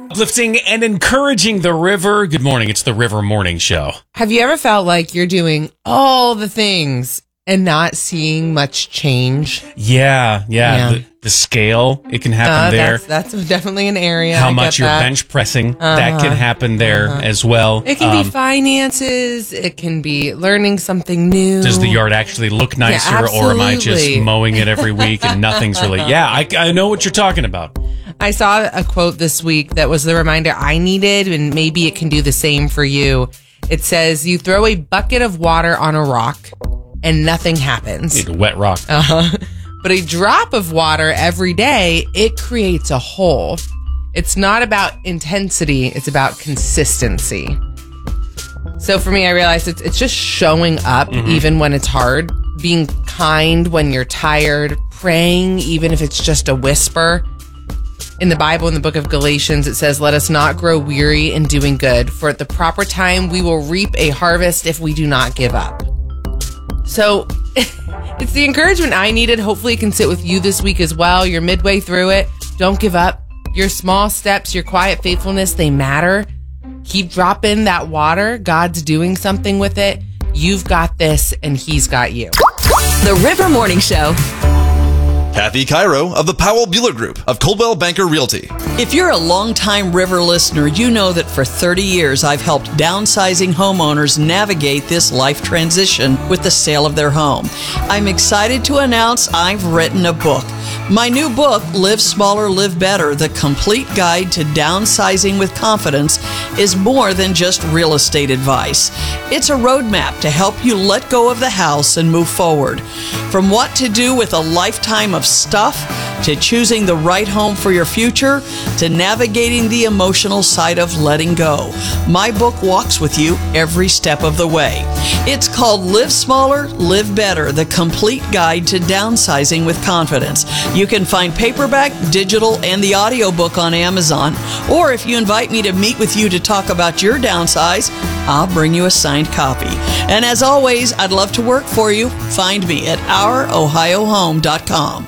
Uplifting and encouraging the river. Good morning. It's the River Morning Show. Have you ever felt like you're doing all the things and not seeing much change? Yeah. The scale, it can happen there. That's definitely an area. How much you're bench pressing, that can happen there as well. It can be finances. It can be learning something new. Does the yard actually look nicer, or am I just mowing it every week and nothing's really... Yeah, I know what you're talking about. I saw a quote this week that was the reminder I needed, and maybe it can do the same for you. It says, you throw a bucket of water on a rock and nothing happens. Need a wet rock. But a drop of water every day, it creates a hole. It's not about intensity, it's about consistency. So for me, I realized it's just showing up even when it's hard, being kind when you're tired, praying even if it's just a whisper. In the Bible, in the book of Galatians, it says, let us not grow weary in doing good, for at the proper time we will reap a harvest if we do not give up. So it's the encouragement I needed. Hopefully it can sit with you this week as well. You're midway through it. Don't give up. Your small steps, your quiet faithfulness, they matter. Keep dropping that water. God's doing something with it. You've got this, and He's got you. The River Morning Show. Kathy Cairo of the Powell Bueller Group of Coldwell Banker Realty. If you're a longtime River listener, you know that for 30 years I've helped downsizing homeowners navigate this life transition with the sale of their home. I'm excited to announce I've written a book. My new book, Live Smaller, Live Better, The Complete Guide to Downsizing with Confidence, is more than just real estate advice. It's a roadmap to help you let go of the house and move forward. From what to do with a lifetime of stuff, to choosing the right home for your future, to navigating the emotional side of letting go. My book walks with you every step of the way. It's called Live Smaller, Live Better, The Complete Guide to Downsizing with Confidence. You can find paperback, digital, and the audiobook on Amazon. Or if you invite me to meet with you to talk about your downsize, I'll bring you a signed copy. And as always, I'd love to work for you. Find me at ourohiohome.com.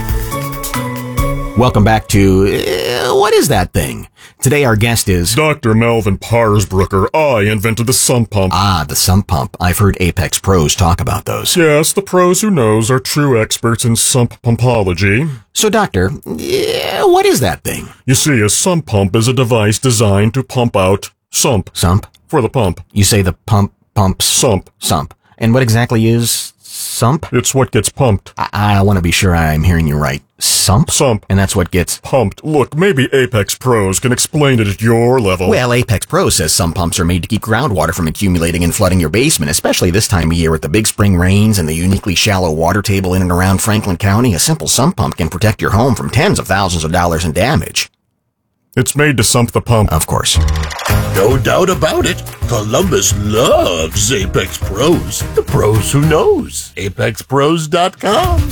Welcome back to What Is That Thing? Today our guest is Dr. Melvin Parsbrucker. I invented the sump pump. Ah, the sump pump. I've heard Apex pros talk about those. Yes, the pros who knows are true experts in sump pumpology. So, Doctor, what is that thing? You see, a sump pump is a device designed to pump out sump. Sump? For the pump. You say the pumps? Sump. Sump. And what exactly is sump? It's what gets pumped. I want to be sure I'm hearing you right. Sump? Sump. And that's what gets pumped. Look, maybe Apex Pros can explain it at your level. Well, Apex Pros says sump pumps are made to keep groundwater from accumulating and flooding your basement, especially this time of year with the big spring rains and the uniquely shallow water table in and around Franklin County. A simple sump pump can protect your home from tens of thousands of dollars in damage. It's made to sump the pump. Of course. No doubt about it. Columbus loves Apex Pros. The pros who knows. ApexPros.com.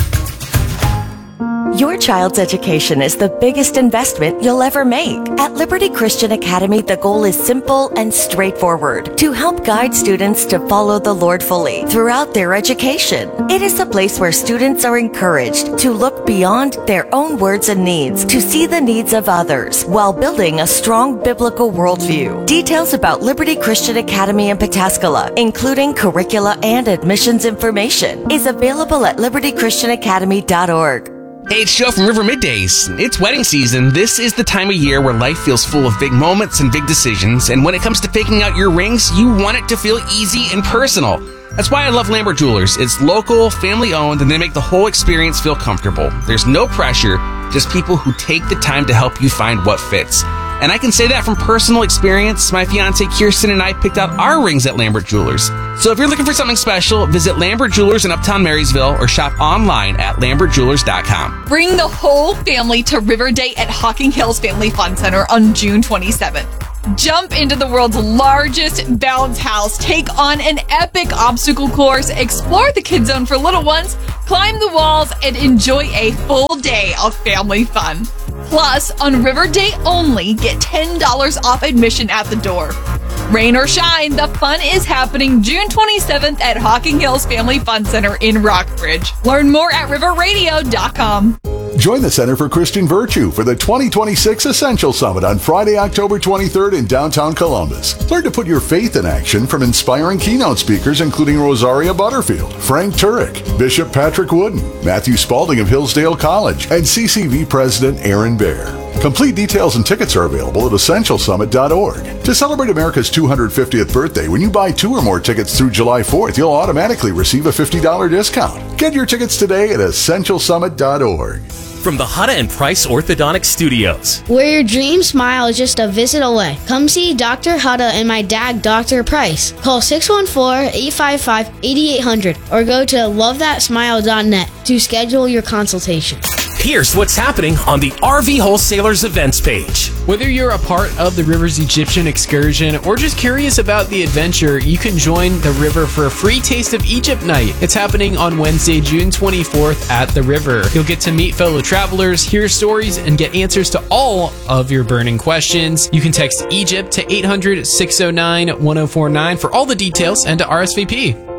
Your child's education is the biggest investment you'll ever make. At Liberty Christian Academy, the goal is simple and straightforward: to help guide students to follow the Lord fully throughout their education. It is a place where students are encouraged to look beyond their own words and needs, to see the needs of others, while building a strong biblical worldview. Details about Liberty Christian Academy in Pataskala, including curricula and admissions information, is available at libertychristianacademy.org. Hey, it's Joe from River Middays. It's wedding season. This is the time of year where life feels full of big moments and big decisions. And when it comes to picking out your rings, you want it to feel easy and personal. That's why I love Lambert Jewelers. It's local, family-owned, and they make the whole experience feel comfortable. There's no pressure, just people who take the time to help you find what fits. And I can say that from personal experience. My fiancée Kirsten and I picked out our rings at Lambert Jewelers. So if you're looking for something special, visit Lambert Jewelers in Uptown Marysville or shop online at lambertjewelers.com. Bring the whole family to River Day at Hocking Hills Family Fun Center on June 27th. Jump into the world's largest bounce house, take on an epic obstacle course, explore the kid zone for little ones, climb the walls, and enjoy a full day of family fun. Plus, on River Day only, get $10 off admission at the door. Rain or shine, the fun is happening June 27th at Hocking Hills Family Fun Center in Rockbridge. Learn more at riverradio.com. Join the Center for Christian Virtue for the 2026 Essential Summit on Friday, October 23rd in downtown Columbus. Learn to put your faith in action from inspiring keynote speakers including Rosaria Butterfield, Frank Turek, Bishop Patrick Wooden, Matthew Spalding of Hillsdale College, and CCV President Aaron Baer. Complete details and tickets are available at essentialsummit.org. To celebrate America's 250th birthday, when you buy 2 or more tickets through July 4th, you'll automatically receive a $50 discount. Get your tickets today at essentialsummit.org. From the Hutta and Price Orthodontic Studios, where your dream smile is just a visit away. Come see Dr. Hutta and my dad, Dr. Price. Call 614-855-8800 or go to lovethatsmile.net to schedule your consultation. Here's what's happening on the RV Wholesalers events page. Whether you're a part of the Rivers Egyptian excursion or just curious about the adventure, you can join the River for a free Taste of Egypt night. It's happening on Wednesday, June 24th at the River. You'll get to meet fellow travelers, hear stories, and get answers to all of your burning questions. You can text Egypt to 800-609-1049 for all the details and to RSVP.